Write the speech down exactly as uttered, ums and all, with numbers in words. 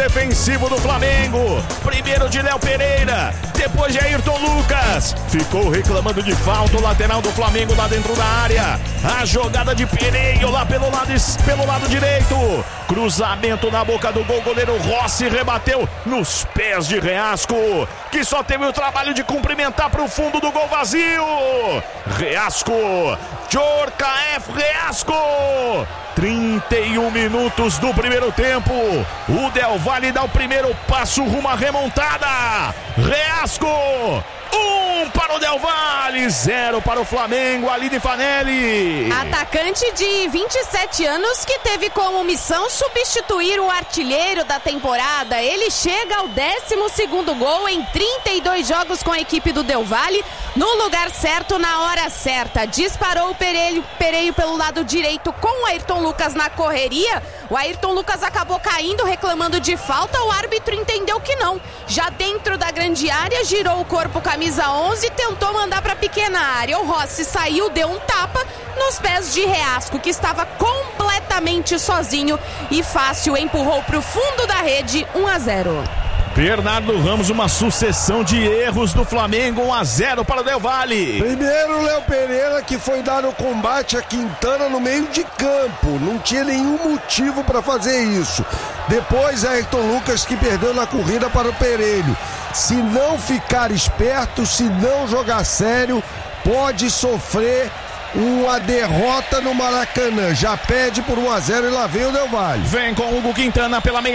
defensivo do Flamengo. Primeiro de Léo Pereira, depois de Ayrton Lucas. Ficou reclamando de falta o lateral do Flamengo lá dentro da área. A jogada de Pereio lá pelo lado, pelo lado direito. Cruzamento na boca do gol, goleiro Rossi rebateu nos pés de Reasco, que só teve o trabalho de cumprimentar para o fundo do gol vazio. Reasco, Djorkaeff Reasco. trinta e um minutos do primeiro tempo. O Del Valle dá o primeiro passo rumo à remontada. Reasco, um para o Del Valle, zero para o Flamengo. Aline Fanelli. Atacante de vinte e sete anos que teve como missão substituir o artilheiro da temporada. Ele chega ao décimo segundo gol em trinta e dois jogos com a equipe do Del Valle, no lugar certo, na hora certa. Disparou o Pereio, Pereio pelo lado direito com o Ayrton Lucas na correria. O Ayrton Lucas acabou caindo, reclamando de falta. O árbitro entendeu que não. Já dentro da grande área, girou o corpo, camisa onze, e tentou mandar para a pequena área. O Rossi saiu, deu um tapa nos pés de Reasco, que estava completamente sozinho e fácil, empurrou para o fundo da rede. Um a zero. Bernardo Ramos, uma sucessão de erros do Flamengo. Um a zero para o Del Valle. Primeiro, Léo Pereira, que foi dar o combate a Quintana no meio de campo. Não tinha nenhum motivo para fazer isso. Depois, Ayrton Lucas, que perdeu na corrida para o Pereiro. Se não ficar esperto, se não jogar sério, pode sofrer uma derrota no Maracanã. Já pede por um a zero e lá vem o Del Valle. Vem com o Hugo Quintana pela meia.